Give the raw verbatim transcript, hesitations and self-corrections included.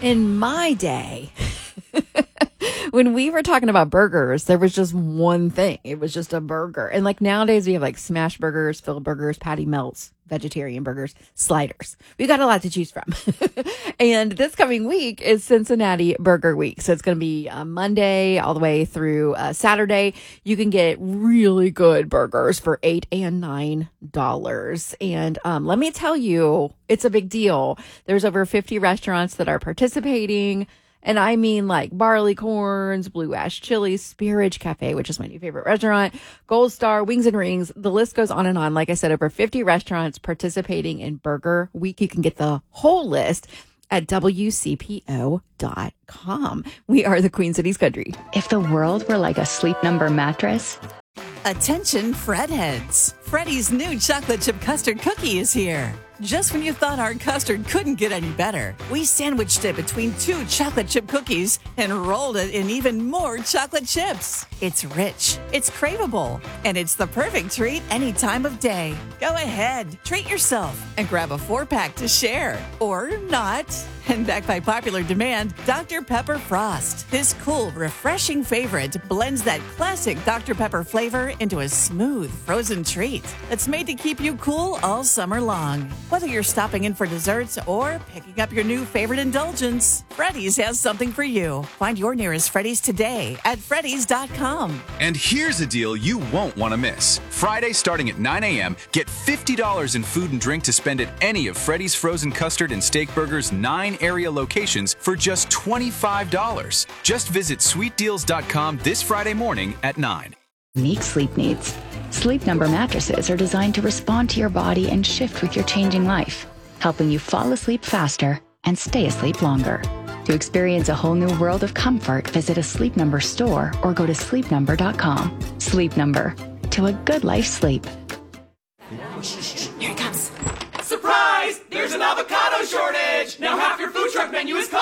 In my day, when we were talking about burgers, there was just one thing. It was just a burger. And like nowadays we have like smash burgers, Phil burgers, patty melts, vegetarian burgers, sliders. We got a lot to choose from. And this coming week is Cincinnati Burger Week. So it's going to be uh, Monday all the way through uh, Saturday. You can get really good burgers for eight and nine dollars. And um, let me tell you, it's a big deal. There's over fifty restaurants that are participating. And I mean like Barley Corns, Blue Ash Chili, Spearage Cafe, which is my new favorite restaurant, Gold Star, Wings and Rings. The list goes on and on. Like I said, over fifty restaurants participating in Burger Week. You can get the whole list at W C P O dot com. We are the Queen Cities Country. If the world were like a Sleep Number mattress. Attention Fredheads. Freddy's new chocolate chip custard cookie is here. Just when you thought our custard couldn't get any better, we sandwiched it between two chocolate chip cookies and rolled it in even more chocolate chips. It's rich, it's craveable, and it's the perfect treat any time of day. Go ahead, treat yourself and grab a four-pack to share. Or not. And backed by popular demand, Doctor Pepper Frost. This cool, refreshing favorite blends that classic Doctor Pepper flavor into a smooth, frozen treat that's made to keep you cool all summer long. Whether you're stopping in for desserts or picking up your new favorite indulgence, Freddy's has something for you. Find your nearest Freddy's today at Freddy's dot com. And here's a deal you won't want to miss. Friday starting at nine a.m., get fifty dollars in food and drink to spend at any of Freddy's Frozen Custard and Steak Burgers nine area locations for just twenty-five dollars. Just visit sweet deals dot com this Friday morning at nine. Unique sleep needs. Sleep Number mattresses are designed to respond to your body and shift with your changing life, helping you fall asleep faster and stay asleep longer. To experience a whole new world of comfort, visit a Sleep Number store or go to sleep number dot com. Sleep Number. To a good life sleep. Here it comes. Surprise! There's an avocado!